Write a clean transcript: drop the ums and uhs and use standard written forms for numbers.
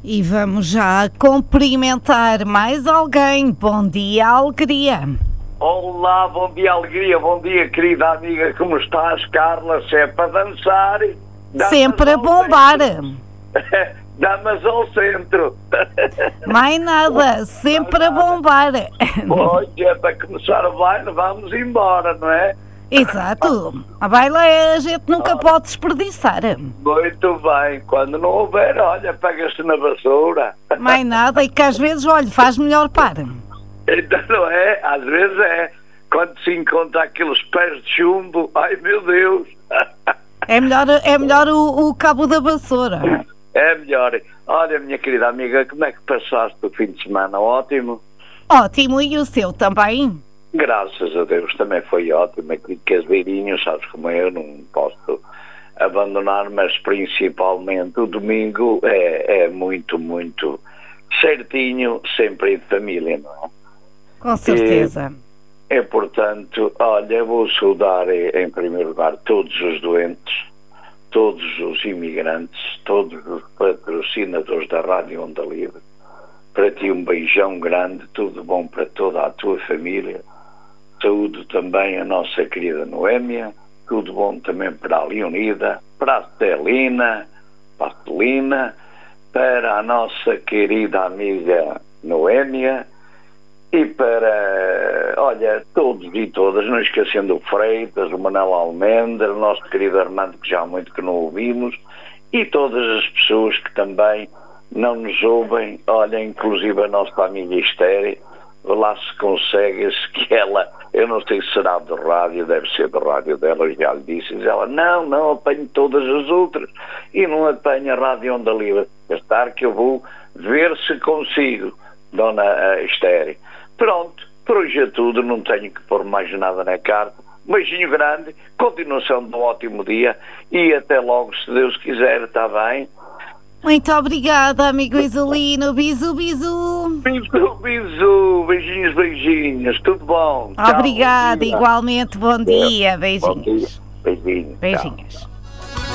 E vamos já cumprimentar mais alguém. Bom dia, Alegria. Olá, bom dia, Alegria. Bom dia, querida amiga. Como estás, Carla? Se é para dançar... Sempre a bombar. Damas ao centro. Mais nada, sempre a bombar. Pois, é para começar o baile, vamos embora, não é? Exato. A baila a gente nunca pode desperdiçar. Muito bem. Quando não houver, olha, pega-se na vassoura. Mais nada, e que às vezes, olha, faz melhor para. Então não é? Às vezes é. Quando se encontra aqueles pés de chumbo, ai meu Deus. É melhor o cabo da vassoura. É melhor. Olha, minha querida amiga, como é que passaste o fim de semana? Ótimo? Ótimo, e o seu também? Graças a Deus, também foi ótimo. Aqui caseirinho, sabes como eu não posso abandonar, mas principalmente o domingo é muito, muito certinho, sempre em família, não é? Com certeza. Portanto, olha, vou saudar em primeiro lugar todos os doentes, todos os imigrantes, todos os patrocinadores da Rádio Onda Livre. Para ti um beijão grande, tudo bom para toda a tua família. Saúde também a nossa querida Noémia, tudo bom também para a Leonida, para a Celina, para a Celina, para a nossa querida amiga Noémia e para, olha, todos e todas, não esquecendo o Freitas, o Manel Almendra, o nosso querido Armando, que já há muito que não ouvimos, e todas as pessoas que também não nos ouvem, olha, inclusive a nossa amiga Estéreo, lá se consegue, que ela, eu não sei se será de rádio, deve ser de rádio dela, já lhe disse, diz ela, não apanho todas as outras, e não apanho a Rádio Onda Livre, estar que eu vou ver se consigo, dona Estéreo. Pronto, por hoje é tudo, não tenho que pôr mais nada na carta. Um beijinho grande, continuação de um ótimo dia e até logo, se Deus quiser, está bem? Muito obrigada, amigo Isolino. Bisu, bisu. Bisu, bisu. Beijinhos, beijinhos. Tudo bom? Obrigada, igualmente. Bom dia. Beijinhos. Bom dia. Beijinhos. Beijinhos.